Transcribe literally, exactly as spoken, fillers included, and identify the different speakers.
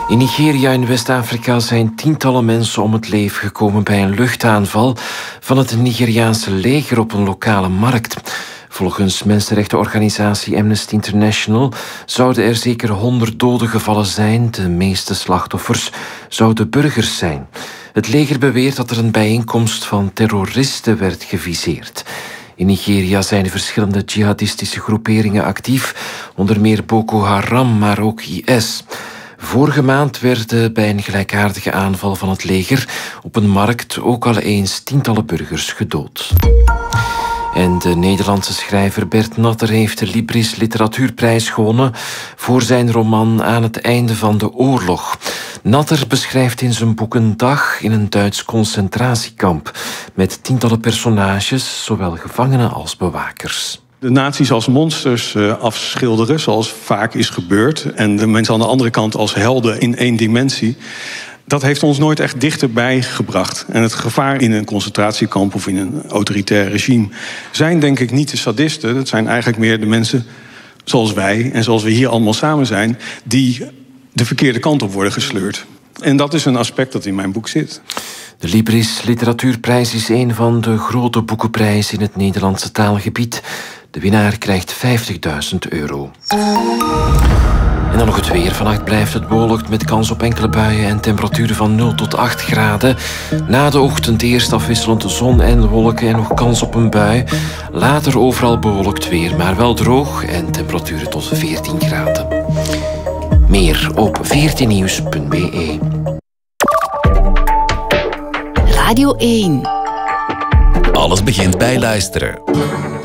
Speaker 1: In Nigeria in West-Afrika zijn tientallen mensen om het leven gekomen bij een luchtaanval van het Nigeriaanse leger op een lokale markt. Volgens mensenrechtenorganisatie Amnesty International zouden er zeker honderd doden gevallen zijn. De meeste slachtoffers zouden burgers zijn. Het leger beweert dat er een bijeenkomst van terroristen werd geviseerd. In Nigeria zijn verschillende jihadistische groeperingen actief, onder meer Boko Haram, maar ook I S. Vorige maand werden bij een gelijkaardige aanval van het leger op een markt ook al eens tientallen burgers gedood. En de Nederlandse schrijver Bert Natter heeft de Libris Literatuurprijs gewonnen voor zijn roman Aan het einde van de oorlog. Natter beschrijft in zijn boek een dag in een Duits concentratiekamp met tientallen personages, zowel gevangenen als bewakers.
Speaker 2: De nazi's als monsters uh, afschilderen, zoals vaak is gebeurd, en de mensen aan de andere kant als helden in één dimensie. Dat heeft ons nooit echt dichterbij gebracht. En het gevaar in een concentratiekamp of in een autoritair regime zijn denk ik niet de sadisten. Dat zijn eigenlijk meer de mensen zoals wij en zoals we hier allemaal samen zijn, die de verkeerde kant op worden gesleurd. En dat is een aspect dat in mijn boek zit.
Speaker 1: De Libris Literatuurprijs is een van de grote boekenprijzen in het Nederlandse taalgebied. De winnaar krijgt vijftigduizend euro. En dan nog het weer. Vannacht blijft het bewolkt met kans op enkele buien en temperaturen van nul tot acht graden. Na de ochtend eerst afwisselend zon en wolken en nog kans op een bui. Later overal bewolkt weer, maar wel droog en temperaturen tot veertien graden. Meer op veertien nieuws punt b e.
Speaker 3: Radio één.
Speaker 4: Alles begint bij luisteren.